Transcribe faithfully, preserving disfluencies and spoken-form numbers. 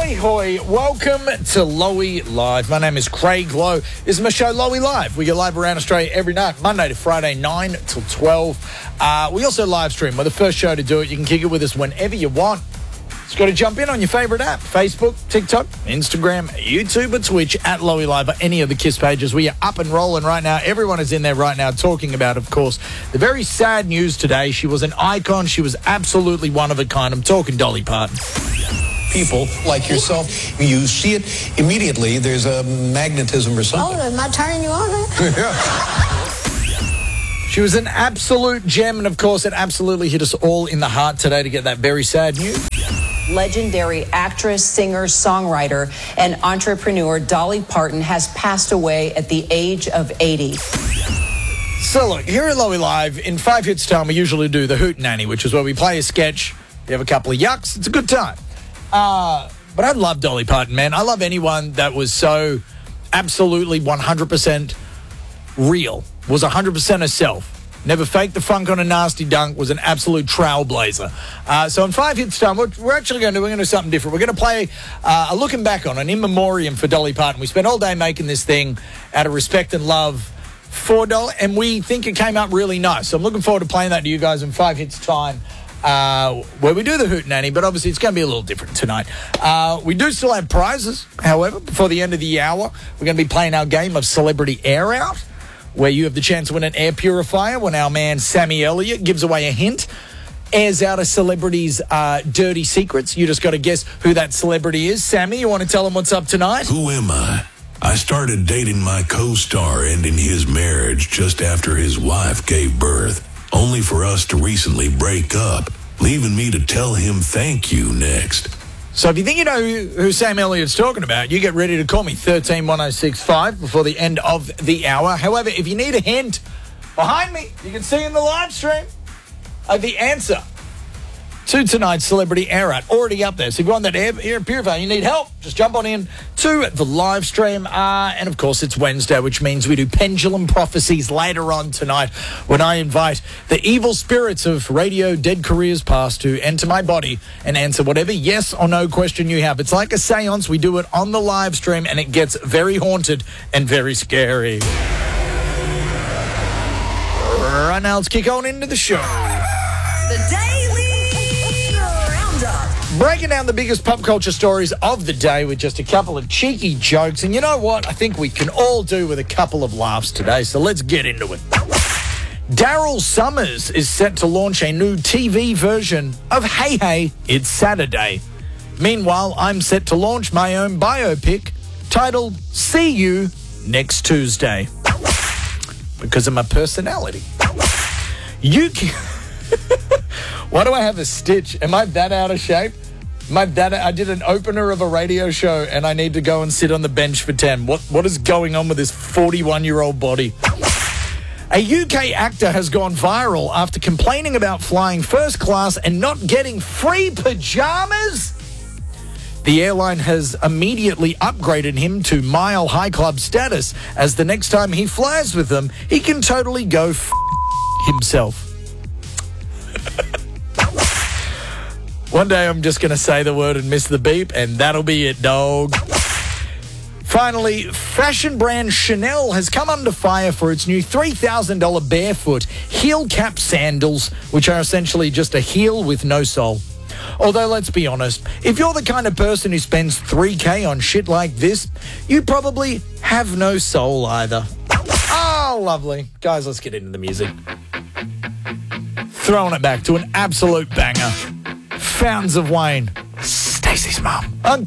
Hey hoy, welcome to Lowy Live. My name is Craig Lowe. This is my show, Lowy Live. We go live around Australia every night, Monday to Friday, nine till twelve. Uh, we also live stream. We're the first show to do it. You can kick it with us whenever you want. Just got to jump in on your favourite app, Facebook, TikTok, Instagram, YouTube, or Twitch, at Lowy Live, or any of the KISS pages. We are up and rolling right now. Everyone is in there right now talking about, of course, the very sad news today. She was an icon. She was absolutely one of a kind. I'm talking Dolly Parton. People like yourself, you see it immediately. There's a magnetism or something. Oh, am I turning you on? Yeah. She was an absolute gem, and of course, it absolutely hit us all in the heart today to get that very sad news. Legendary actress, singer, songwriter, and entrepreneur Dolly Parton has passed away at the age of eighty. So look, here at Lowy Live, in five hits time, we usually do the Hootenanny, which is where we play a sketch, you have a couple of yucks, it's a good time. Uh, but I love Dolly Parton, man. I love anyone that was so absolutely one hundred percent real, was one hundred percent herself. Never faked the funk on a nasty dunk, was an absolute trailblazer. Uh, so in five hits time, what we're actually going to do, we're going to do something different. We're going to play uh, a looking back on, an in memoriam for Dolly Parton. We spent all day making this thing out of respect and love for Dolly, and we think it came out really nice. So I'm looking forward to playing that to you guys in five hits time. Uh, where we do the Hootenanny, but obviously it's going to be a little different tonight. Uh, we do still have prizes, however, before the end of the hour. We're going to be playing our game of Celebrity Air Out, where you have the chance to win an air purifier when our man Sammy Elliott gives away a hint, airs out a celebrity's uh, dirty secrets. You just got to guess who that celebrity is. Sammy, you want to tell them what's up tonight? Who am I? I started dating my co-star, ending his marriage just after his wife gave birth, only for us to recently break up, leaving me to tell him thank you next. So if you think you know who, who Sam Elliott's talking about, you get ready to call me thirteen one oh six five before the end of the hour. However, if you need a hint, behind me, you can see in the live stream uh, the answer to tonight's Celebrity Air Out, already up there. So if you want that air, air purifier, you need help, just jump on in to the live stream. Uh, and of course, it's Wednesday, which means we do Pendulum Prophecies later on tonight when I invite the evil spirits of radio dead careers past to enter my body and answer whatever yes or no question you have. It's like a seance. We do it on the live stream, and it gets very haunted and very scary. Right now, let's kick on into the show. The Daily Roundup. Breaking down the biggest pop culture stories of the day with just a couple of cheeky jokes. And you know what? I think we can all do with a couple of laughs today. So let's get into it. Daryl Summers is set to launch a new T V version of Hey Hey, It's Saturday. Meanwhile, I'm set to launch my own biopic titled See You Next Tuesday. Because of my personality. You can... Why do I have a stitch? Am I that out of shape? Am I that... I did an opener of a radio show and I need to go and sit on the bench for ten. What What is going on with this forty-one-year-old body? A U K actor has gone viral after complaining about flying first class and not getting free pajamas. The airline has immediately upgraded him to Mile High Club status, as the next time he flies with them, he can totally go f*** himself. One day I'm just going to say the word and miss the beep, and that'll be it, dog. Finally, fashion brand Chanel has come under fire for its new three thousand dollars barefoot heel cap sandals, which are essentially just a heel with no sole. Although, let's be honest, if you're the kind of person who spends three K on shit like this, you probably have no soul either. Oh, lovely. Guys, let's get into the music. Throwing it back to an absolute banger. Fountains of Wayne, Stacey's mum. On